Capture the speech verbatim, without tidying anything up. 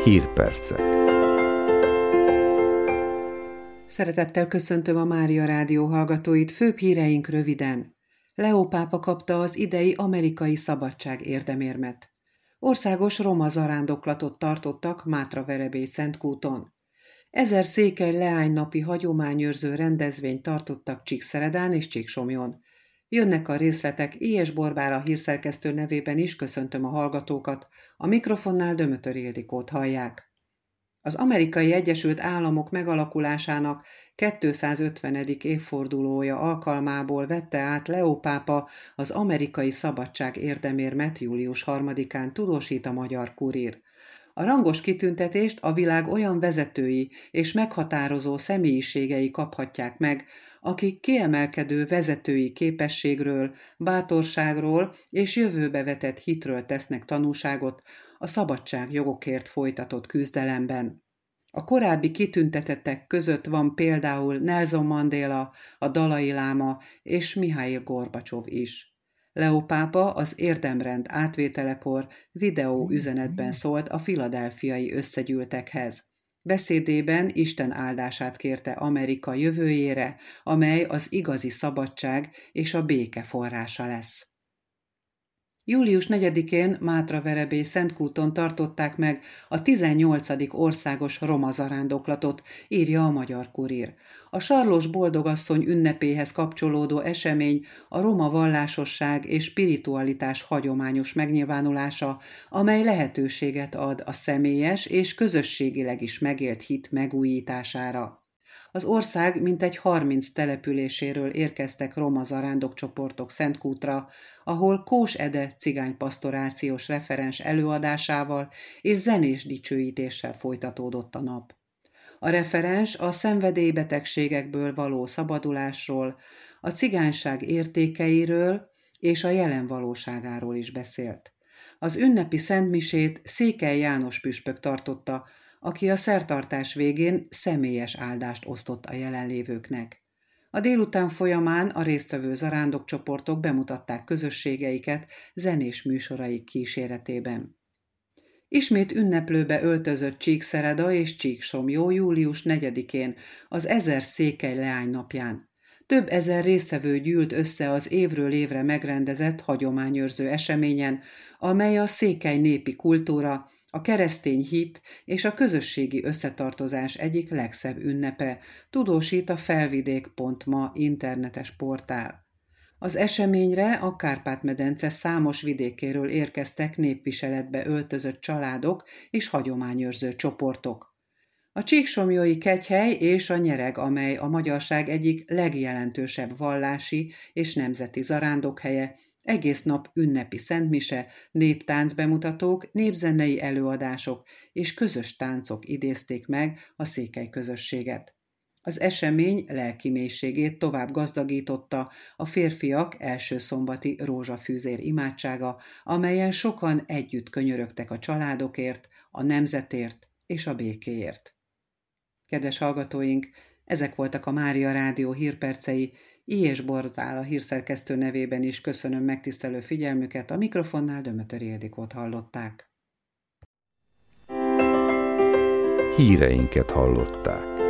Hírpercek. Szeretettel köszöntöm a Mária Rádió hallgatóit, főbb híreink röviden. Leó pápa kapta az idei amerikai szabadság érdemérmet. Országos roma zarándoklatot tartottak Mátraverebély-Szentkúton. Ezer székely leánynapi hagyományőrző rendezvényt tartottak Csíkszeredán és Csíksomlyón. Jönnek a részletek, Éjes Borbála hírszerkesztő nevében is köszöntöm a hallgatókat, a mikrofonnál Dömötör Ildikót hallják. Az Amerikai Egyesült Államok megalakulásának kétszázötvenedik évfordulója alkalmából vette át Leó pápa az amerikai szabadság érdemérmet július harmadikán, tudósít a Magyar Kurír. A rangos kitüntetést a világ olyan vezetői és meghatározó személyiségei kaphatják meg, akik kiemelkedő vezetői képességről, bátorságról és jövőbe vetett hitről tesznek tanúságot a szabadságjogokért folytatott küzdelemben. A korábbi kitüntetettek között van például Nelson Mandela, a Dalai Láma és Mihail Gorbacsov is. Leó pápa az érdemrend átvételekor videó üzenetben szólt a filadelfiai összegyűltekhez. Beszédében Isten áldását kérte Amerika jövőjére, amely az igazi szabadság és a béke forrása lesz. július negyedikén Mátraverebély-Szentkúton tartották meg a tizennyolcadik országos roma zarándoklatot, írja a Magyar Kurír. A Sarlós Boldogasszony ünnepéhez kapcsolódó esemény a roma vallásosság és spiritualitás hagyományos megnyilvánulása, amely lehetőséget ad a személyes és közösségileg is megélt hit megújítására. Az ország mintegy harminc településéről érkeztek roma zarándokcsoportok Szentkútra, ahol Kós Ede cigánypastorációs referens előadásával és zenés dicsőítéssel folytatódott a nap. A referens a szenvedélybetegségekből való szabadulásról, a cigányság értékeiről és a jelen valóságáról is beszélt. Az ünnepi szentmisét Székely János püspök tartotta, aki a szertartás végén személyes áldást osztott a jelenlévőknek. A délután folyamán a résztvevő zarándokcsoportok bemutatták közösségeiket zenés műsoraik kíséretében. Ismét ünneplőbe öltözött Csíkszereda és Csíksomlyó július negyedikén, az ezer székely leány napján. Több ezer résztvevő gyűlt össze az évről évre megrendezett hagyományőrző eseményen, amely a székely népi kultúra, a keresztény hit és a közösségi összetartozás egyik legszebb ünnepe, tudósít a felvidék pont ma internetes portál. Az eseményre a Kárpát-medence számos vidékéről érkeztek népviseletbe öltözött családok és hagyományőrző csoportok. A csíksomlyói kegyhely és a Nyereg, amely a magyarság egyik legjelentősebb vallási és nemzeti zarándokhelye, egész nap ünnepi szentmise, néptáncbemutatók, népzenei előadások és közös táncok idézték meg a székely közösséget. Az esemény lelki mélységét tovább gazdagította a férfiak első szombati rózsafűzér imádsága, amelyen sokan együtt könyörögtek a családokért, a nemzetért és a békéért. Kedves hallgatóink, ezek voltak a Mária Rádió hírpercei. Éjes Borbála hírszerkesztő nevében is köszönöm megtisztelő figyelmüket, a mikrofonnál Dömötör Ildikót hallották. Híreinket hallották.